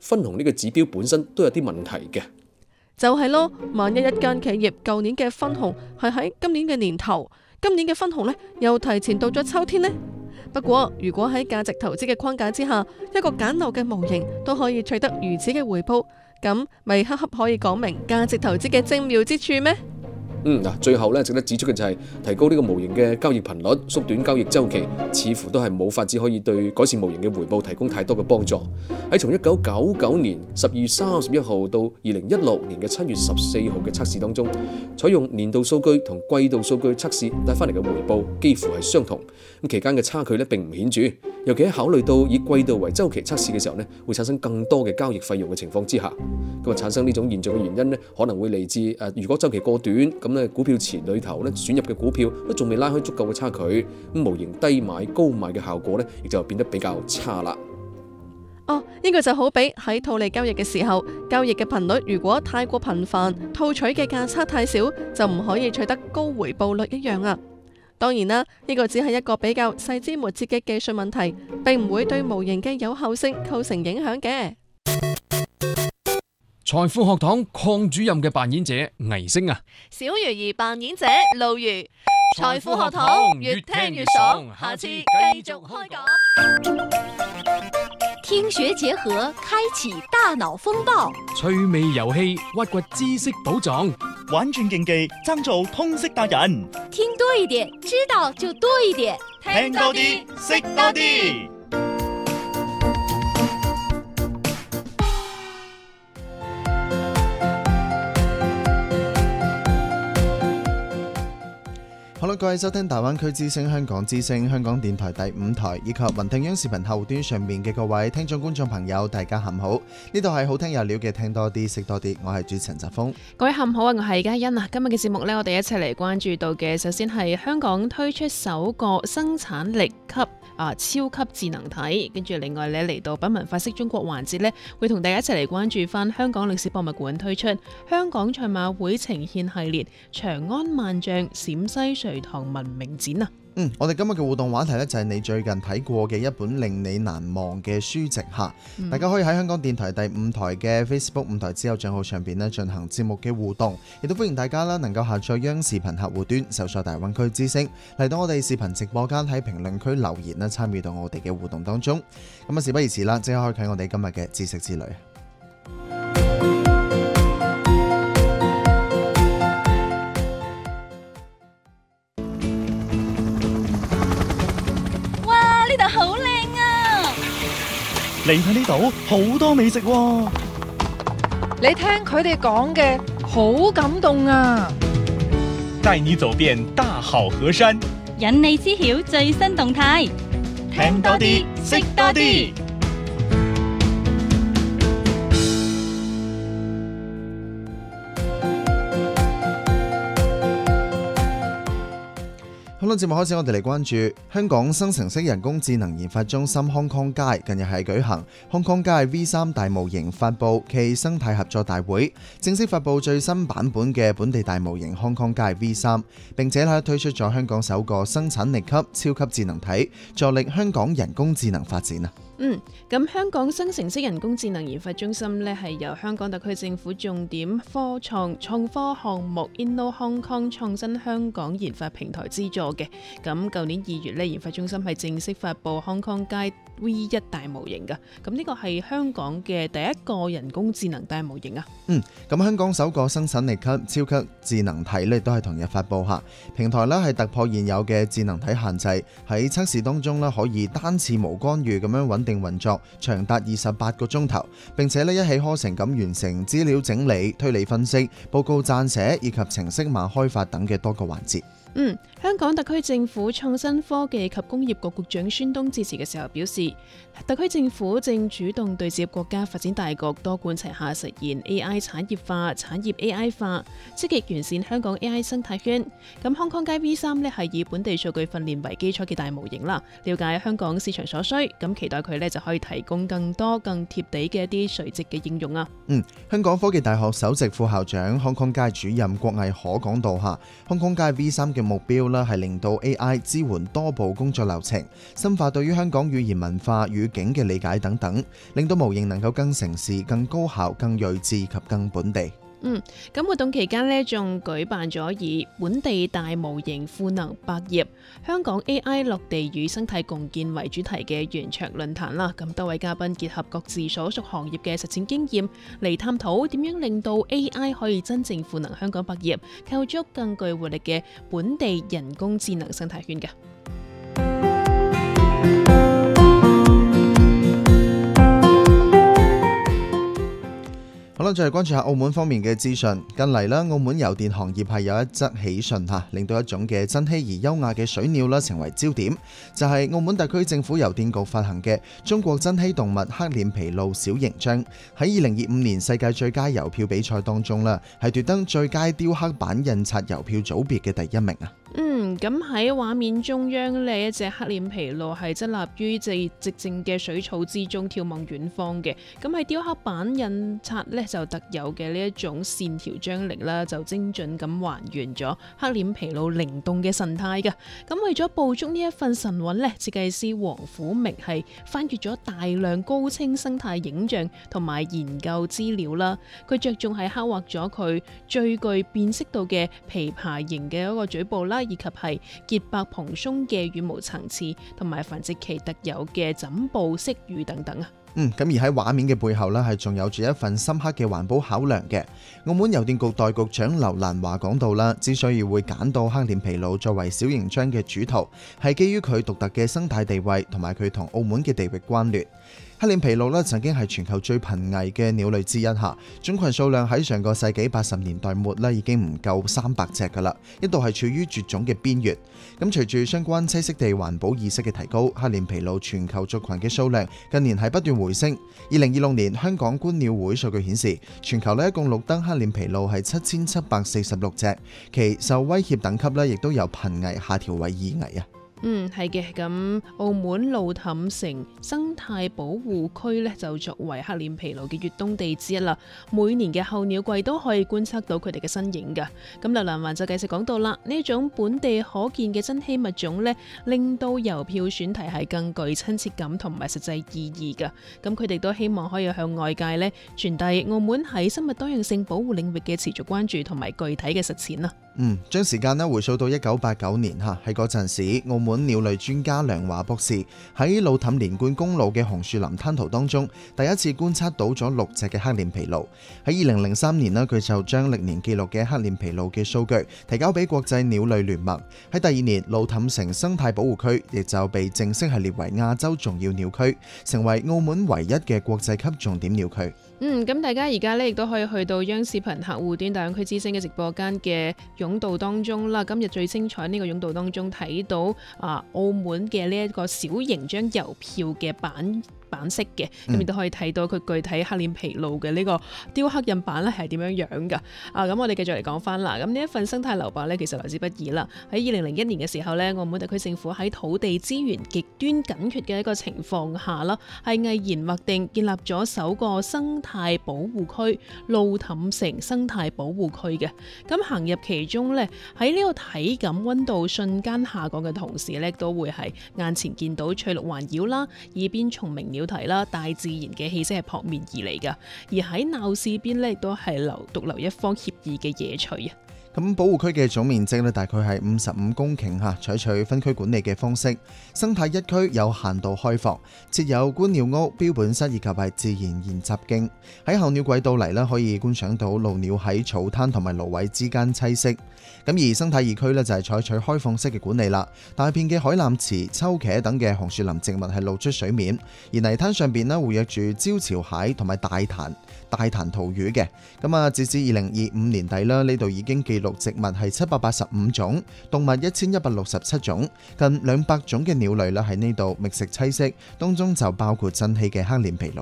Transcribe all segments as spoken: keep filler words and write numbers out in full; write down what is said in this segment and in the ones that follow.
分紅呢個指標本身都有啲問題嘅。 就係咯，萬一一間企業舊年嘅分紅係喺今年嘅年頭，今年嘅分紅呢又提前到咗秋天呢？不過如果喺價值投資嘅框架之下，一個簡陋嘅模型都可以取得如此嘅回報，咁咪恰恰可以講明價值投資嘅精妙之處咩？ 嗯嗱，最後咧值得指出嘅就係提高呢個模型嘅交易頻率，縮短交易週期，似乎都係冇法子可以對改善模型嘅回報提供太多嘅幫助。喺從一九九九年十二月三十一號到二零一六年嘅七月十四號嘅測試當中，採用年度數據同季度數據測試帶翻嚟嘅回報幾乎係相同。咁期間嘅差距咧並唔顯著，尤其喺考慮到以季度為週期測試嘅時候咧，會產生更多嘅交易費用嘅情況之下，咁啊產生呢種現象嘅原因咧，可能會嚟自誒、呃、如果週期過短咁。股票池裏頭咧選入嘅股票都仲未拉開足夠嘅差距，咁模型低買高賣嘅效果咧，亦就變得比較差啦。 哦，呢個就好比喺套利交易嘅時候，交易嘅頻率如果太過頻繁，套取嘅價差太少，就唔可以取得高回報率一樣啊。當然啦，呢個只係一個比較細枝末節嘅技術問題，並唔會對模型嘅有效性構成影響嘅。 財富學堂鄺主任嘅扮演者倪星啊， 小魚兒扮演者露如。財富學堂越聽越爽，下次繼續開講。 聽學結合，開啟大腦風暴。 趣味遊戲，挖掘知識寶藏。 玩轉競技，爭做通識達人。 聽多一點，知道就多一點。 聽多啲，識多啲。 好啦，各位收聽大灣區之聲、香港之聲、香港電台第五台以及雲聽央視頻後端上面嘅各位聽眾觀眾朋友，大家下午好！呢度係好聽有料嘅聽多啲識多啲，我係主持人澤峰。 各位下午好啊，我係嘉欣啊。今日嘅節目呢，我哋一齊嚟關注到嘅，首先係香港推出首個生產力級啊超級智能體，跟住另外咧嚟到品文法式中國環節呢，會同大家一齊嚟關注翻香港歷史博物館推出香港賽馬會呈獻系列長安萬象陝西隋唐文明展啊。 嗯，我哋今日嘅互動話題呢，就係你最近睇過嘅一本令你難忘嘅書籍吓，嗯、大家可以喺香港電台第五台嘅 Facebook 五台之友賬號上邊呢進行節目嘅互動，亦都歡迎大家啦能夠下載央視頻客戶端，搜索大灣區之聲，嚟到我哋視頻直播間喺評論區留言啦，參與到我哋嘅互動當中。咁啊，事不宜遲啦，即刻開啟我哋今日嘅知識之旅。 好靚啊！ 嚟睇呢度好多美食喎。 你聽佢哋講嘅好感動啊！ 帶你走遍大好河山， 引你知曉最新動態， 聽多啲，識多啲。 好啦，節目開始，我哋嚟關注香港生成式人工智能研發中心 Hong Kong Guide 近日係舉行 Hong Kong Guide V 三大模型發佈暨生態合作大會，正式發佈最新版本嘅本地大模型 Hong Kong Guide V 三，並且咧推出咗香港首個生產力級超級智能體，助力香港人工智能發展啊！ 嗯，咁香港生成式人工智能研發中心呢，係由香港特區政府重點科創創科項目 Inno Hong Kong 創新香港研發平台資助嘅。咁舊年二月呢，研發中心係正式發佈 Hong Kong Guide V 一大模型噶。咁呢個係香港嘅第一個人工智能大模型啊。 嗯，咁香港首個生產力級超級智能體呢，都係同日發佈下，平台呢係突破現有嘅智能體限制，喺測試當中呢，可以單次無干預咁樣穩定運作長達二十八個鐘頭，並且咧一氣呵成咁完成資料整理、推理分析、報告撰寫以及程式碼開發等嘅多個環節。 嗯，香港特區政府創新科技及工業局局長孫東致辭嘅時候表示，特區政府正主動對接國家發展大局，多管齊下實現 A I 產業化、產業 A I 化，積極完善香港 A I 生態圈。咁 Hong Kong Guide V 三呢係以本地數據訓練為基礎嘅大模型啦，了解香港市場所需，咁期待佢呢就可以提供更多更貼地嘅一啲垂直嘅應用啊。 嗯，香港科技大學首席副校長 Hong Kong Guide 主任郭毅可講到下 Hong Kong Guide V 三嘅目標啦，係令到 A I 支援多步工作流程，深化對於香港語言文化語境嘅理解等等，令到模型能夠更成事、更高效、更睿智及更本地。 嗯，咁活動期間呢，仲舉辦咗以本地大模型賦能百業、香港 A I 落地與生態共建為主題嘅圓桌論壇啦。咁多位嘉賓結合各自所屬行業嘅實踐經驗嚟探討點樣令到 A I 可以真正賦能香港百業，構築更具活力嘅本地人工智能生態圈嘅。 好啦，再嚟關注下澳門方面嘅資訊。近嚟啦，澳門郵電行業係有一則喜訊嚇，令到一種嘅珍稀而優雅嘅水鳥啦成為焦點，就係、是、澳門特區政府郵電局發行嘅中國珍稀動物黑臉琵鷺小型章，喺二零二五年世界最佳郵票比賽當中啦，係奪得最佳雕刻版印刷郵票組別嘅第一名啊！ 嗯，咁喺畫面中央呢一隻黑臉琵鷺係側立於寂寂靜嘅水草之中，眺望遠方嘅。咁喺雕刻版印刷呢，就特有嘅呢一種線條張力啦，就精準咁還原咗黑臉琵鷺靈動嘅神態嘅。咁為咗捕捉呢一份神韻呢，設計師黃虎明係翻閱咗大量高清生態影像同埋研究資料啦。佢着重係刻畫咗佢最具辨識度嘅琵琶形嘅一個嘴部啦，以及係潔白蓬鬆嘅羽毛層次，同埋繁殖期特有嘅枕部色羽等等啊。 嗯，咁而喺畫面嘅背後呢，係仲有住一份深刻嘅環保考量嘅。澳門郵電局代局長劉蘭華講到啦，之所以會揀到黑臉琵鷺作為小型章嘅主圖，係基於佢獨特嘅生態地位同埋佢同澳門嘅地域關聯。黑臉琵鷺咧曾經係全球最瀕危嘅鳥類之一嚇，種群數量喺上個世紀八十年代末咧已經唔夠三百隻㗎啦，一度係處於絕種嘅邊緣。咁隨住相關棲息地環保意識嘅提高，黑臉琵鷺全球族群嘅數量近年係不斷回升。二零二六年香港觀鳥會數據顯示，全球咧一共錄得黑臉琵鷺係七千七百四十六隻，其受威脅等級咧亦都由瀕危下調為易危啊。 嗯，係嘅。咁澳門路氹城生態保護區咧，就作為黑臉琵鷺嘅越冬地之一啦。每年嘅候鳥季都可以觀測到佢哋嘅身影㗎。咁劉蘭環就繼續講到啦，呢種本地可見嘅珍稀物種咧，令到郵票選題係更具親切感同埋實際意義㗎。咁佢哋都希望可以向外界咧傳遞澳門喺生物多樣性保護領域嘅持續關注同埋具體嘅實踐啦。 嗯，將時間咧回溯到一九八九年嚇，喺嗰陣時，澳門鳥類專家梁華博士喺路氹連貫公路嘅紅樹林灘塗當中，第一次觀察到咗六隻嘅黑臉琵鷺。喺二零零三年呢，佢就將歷年記錄嘅黑臉琵鷺嘅數據提交俾國際鳥類聯盟。喺第二年，路氹城生態保護區亦就被正式係列為亞洲重要鳥區，成為澳門唯一嘅國際級重點鳥區。 嗯，咁大家而家咧亦都可以去到央視頻客戶端大灣區之聲嘅直播間嘅甬道當中啦。今日最精彩呢個甬道當中睇到啊，澳門嘅呢一個小型張郵票嘅版版式嘅，咁亦都可以睇到佢具體黑臉琵鷺嘅呢個雕刻印版咧係點樣樣噶。啊，咁我哋繼續嚟講翻啦。咁呢一份生態流版咧，其實來之不易啦。喺二零零一年嘅時候咧，澳門特區政府喺土地資源極端緊缺嘅一個情況下啦，係毅然劃定建立咗首個生態保護區路氹城生態保護區嘅。咁行入其中咧，喺呢個體感溫度瞬間下降嘅同時咧，都會係眼前見到翠綠環繞啦，耳邊蟲鳴鳥題啦，大自然嘅氣息係撲面而嚟噶。而喺鬧市邊咧，亦都係留獨留一方愜意嘅野趣啊！ 咁保護區嘅總面積咧，大概係五十五公頃嚇，採取分區管理嘅方式。生態一區有限度開放，設有觀鳥屋、標本室以及係自然研習徑。喺候鳥季到嚟咧，可以觀賞到鷺鳥喺草灘同埋蘆葦之間棲息。咁而生態二區咧就係採取開放式嘅管理啦。大片嘅海南池、秋茄等嘅紅樹林植物係露出水面，而泥灘上邊咧活躍住招潮蟹同埋大彈大彈塗魚嘅。咁啊，截至二零二五年底啦，呢度已經記錄植物係七百八十五種，動物一千一百六十七種，近兩百種嘅鳥類啦喺呢度覓食棲息，當中就包括珍稀嘅黑臉琵鷺啦。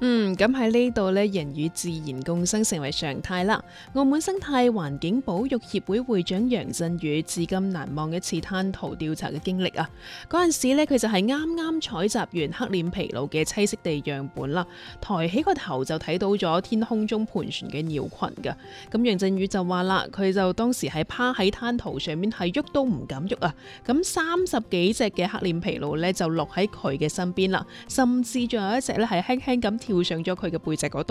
嗯，咁喺呢度呢，人與自然共生成為常態啦。澳門生態環境保育協會會長楊振宇至今難忘一次灘塗調查嘅經歷啊！嗰陣時呢，佢就係啱啱採集完黑臉琵鷺嘅棲息地樣本啦，抬起個頭就睇到咗天空中盤旋嘅鳥群㗎。咁楊振宇就話啦，佢就當時係趴喺灘塗上面，係喐都唔敢喐啊！咁三十幾隻嘅黑臉琵鷺呢，就落喺佢嘅身邊啦，甚至仲有一隻呢係輕輕咁跳上咗佢嘅背脊嗰度。